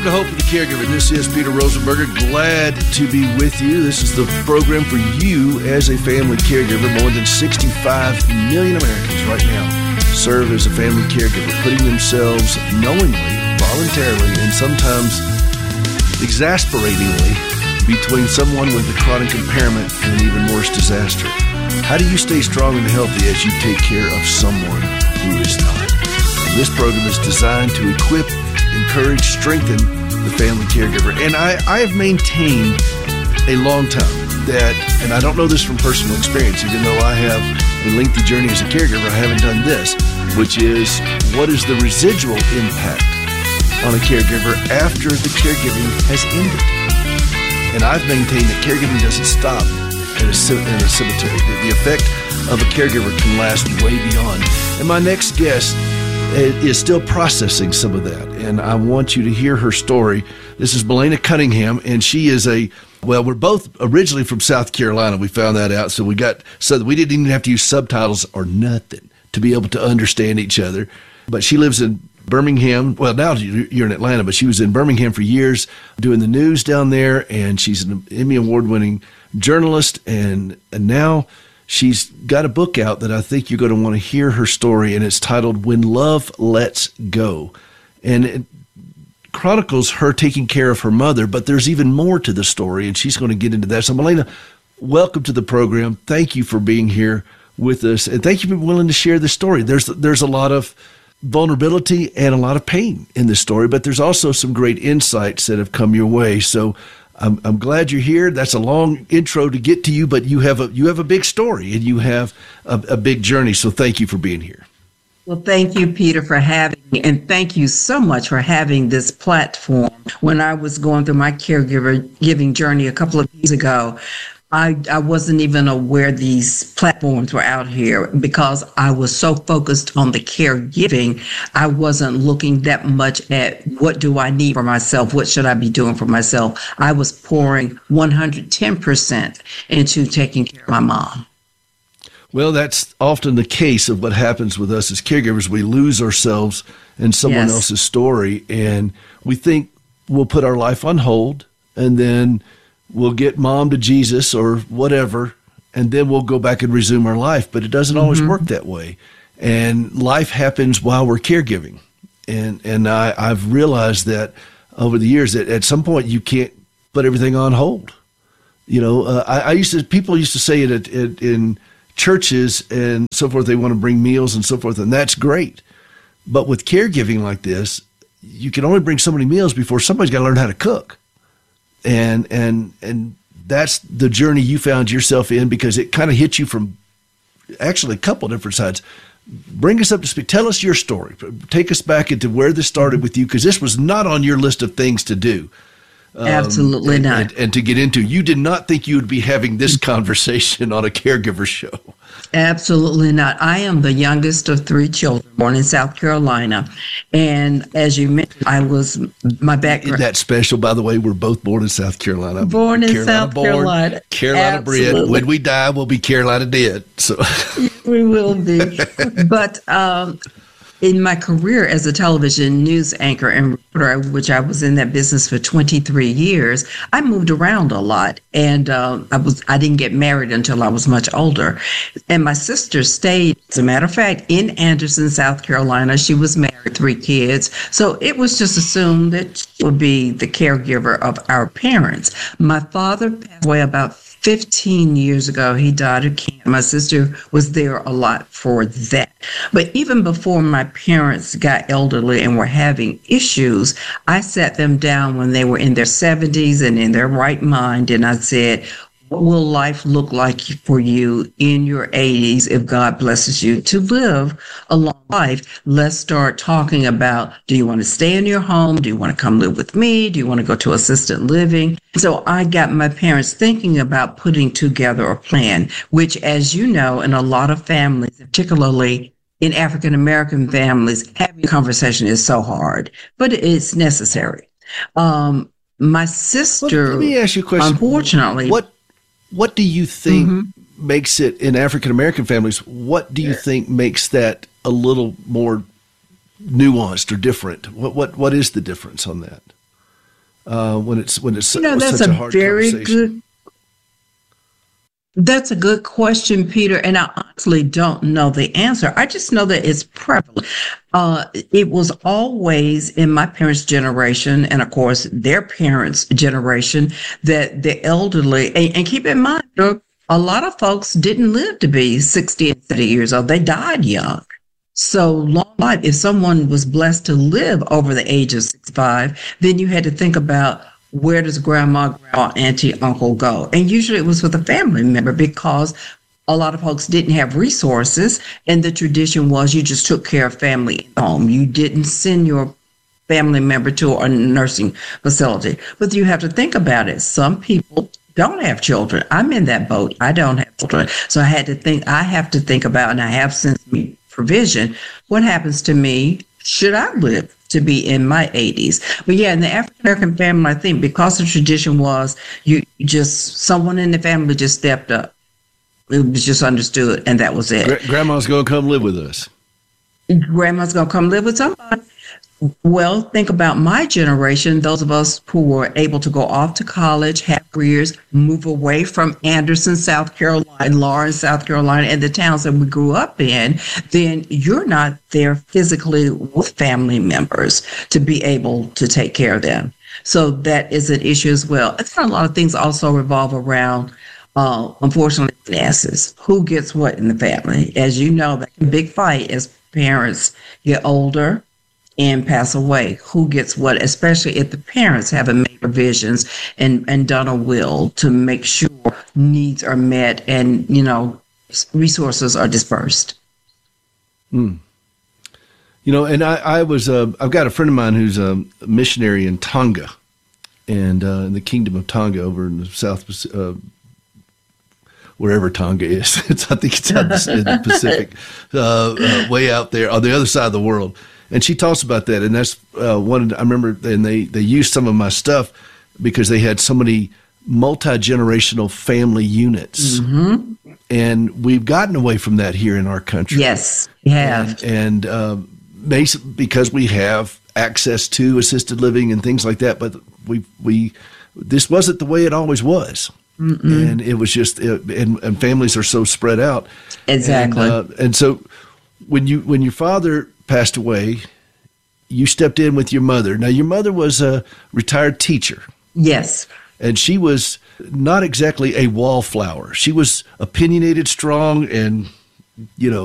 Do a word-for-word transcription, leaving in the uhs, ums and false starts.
to Hope for the Caregiver. This is Peter Rosenberger. Glad to be with you. This is the program for you as a family caregiver. More than sixty-five million Americans right now serve as a family caregiver, putting themselves knowingly, voluntarily, and sometimes exasperatingly between someone with a chronic impairment and an even worse disaster. How do you stay strong and healthy as you take care of someone who is not? And this program is designed to equip, encourage, strengthen the family caregiver. And I, I have maintained a long time that, and I don't know this from personal experience, even though I have a lengthy journey as a caregiver, I haven't done this, which is what is the residual impact on a caregiver after the caregiving has ended? And I've maintained that caregiving doesn't stop in a, in a cemetery. The effect of a caregiver can last way beyond. And my next guest is still processing some of that, and I want you to hear her story. This is Melena Cunningham, and she is a, well, we're both originally from South Carolina. We found that out, so we got, so we didn't even have to use subtitles or nothing to be able to understand each other. But she lives in Birmingham. Well, now you're in Atlanta, but she was in Birmingham for years doing the news down there, and she's an Emmy Award-winning journalist, and, and now she's got a book out that I think you're going to want to hear her story, and it's titled When Love Lets Go. And it chronicles her taking care of her mother, but there's even more to the story, and she's going to get into that. So, Melena, welcome to the program. Thank you for being here with us, and thank you for being willing to share this story. There's, there's a lot of vulnerability and a lot of pain in this story, but there's also some great insights that have come your way. So I'm, I'm glad you're here. That's a long intro to get to you, but you have a you have a big story and you have a, a big journey. So thank you for being here. Well, thank you, Peter, for having me, and thank you so much for having this platform. When I was going through my caregiver giving journey a couple of years ago, I, I wasn't even aware these platforms were out here because I was so focused on the caregiving. I wasn't looking that much at what do I need for myself? What should I be doing for myself? I was pouring one hundred ten percent into taking care of my mom. Well, that's often the case of what happens with us as caregivers. We lose ourselves in someone yes. else's story, and we think we'll put our life on hold, and then we'll get mom to Jesus or whatever, and then we'll go back and resume our life. But it doesn't mm-hmm. always work that way. And life happens while we're caregiving. And and I, I've realized that over the years that at some point you can't put everything on hold. You know, uh, I, I used to, people used to say it at, at, in churches and so forth, they want to bring meals and so forth, and that's great. But with caregiving like this, you can only bring so many meals before somebody's got to learn how to cook. And and and that's the journey you found yourself in, because it kind of hit you from actually a couple different sides. Bring us up to speed. Tell us your story. Take us back into where this started with you, because this was not on your list of things to do. Um, Absolutely and, not. And, and to get into, you did not think you would be having this conversation on a caregiver show. Absolutely not. I am the youngest of three children, born in South Carolina. And as you mentioned, I was, my background. Isn't that special, by the way? We're both born in South Carolina. Born in Carolina South born, Carolina. Carolina bred. When we die, we'll be Carolina dead. So we will be. But um, in my career as a television news anchor and reporter, which I was in that business for twenty-three years, I moved around a lot, and uh, I was I didn't get married until I was much older. And my sister stayed, as a matter of fact, in Anderson, South Carolina. She was married, three kids, so it was just assumed that she would be the caregiver of our parents. My father passed away about fifteen years ago. He died of cancer. My sister was there a lot for that. But even before my parents got elderly and were having issues, I sat them down when they were in their seventies and in their right mind, and I said, what will life look like for you in your eighties if God blesses you to live a long life? Let's start talking about, do you want to stay in your home? Do you want to come live with me? Do you want to go to assisted living? So I got my parents thinking about putting together a plan, which, as you know, in a lot of families, particularly in African-American families, having a conversation is so hard, but it's necessary. Um, my sister, well, let me ask you a question. Unfortunately, what What do you think mm-hmm. makes it, in African-American families, what do you yeah. think makes that a little more nuanced or different? What what What is the difference on that? uh, when it's when it's You know, that's such a, a hard very conversation? good. That's a good question, Peter, and I honestly don't know the answer. I just know that it's prevalent. Uh, it was always in my parents' generation, and of course their parents' generation, that the elderly, and, and keep in mind, a lot of folks didn't live to be sixty and seventy years old. They died young. So long life, if someone was blessed to live over the age of sixty-five, then you had to think about, where does grandma, grandma, auntie, uncle go? And usually it was with a family member, because a lot of folks didn't have resources. And the tradition was you just took care of family at home. You didn't send your family member to a nursing facility. But you have to think about it. Some people don't have children. I'm in that boat. I don't have children. So I had to think, I have to think about, and I have since me provision, what happens to me should I live to be in my eighties? But yeah, in the African American family, I think because the tradition was you just, someone in the family just stepped up. It was just understood, and that was it. Gra- Grandma's going to come live with us. Grandma's going to come live with somebody. Well, think about my generation, those of us who were able to go off to college, have careers, move away from Anderson, South Carolina, Lawrence, South Carolina, and the towns that we grew up in, then you're not there physically with family members to be able to take care of them. So that is an issue as well. I think a lot of things also revolve around, uh, unfortunately, finances. Who gets what in the family? As you know, that's a big fight as parents get older and pass away. Who gets what, especially if the parents haven't made provisions and, and done a will to make sure needs are met and, you know, resources are dispersed. Mm. You know, and I, I was, uh, I've got a friend of mine who's a missionary in Tonga, and uh, in the Kingdom of Tonga over in the South, uh, wherever Tonga is. It's, I think it's out in the Pacific, uh, uh, way out there on the other side of the world. And she talks about that, and that's uh, one. I remember, and they they used some of my stuff because they had so many multi-generational family units, Mm-hmm. and we've gotten away from that here in our country. Yes, we have. And, and uh, basically because we have access to assisted living and things like that, but we we this wasn't the way it always was. Mm-mm. And it was just, it, and, and families are so spread out. Exactly. And, uh, and so when you when your father passed away, you stepped in with your mother. Now, your mother was a retired teacher. Yes. And she was not exactly a wallflower. She was opinionated, strong, and, you know,